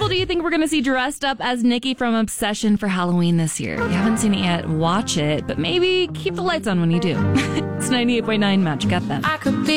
do you think we're going to see dressed up as Nikki from Obsession for Halloween this year? If you haven't seen it yet, watch it, but maybe keep the lights on when you do. It's 98.9 Magic FM. I could be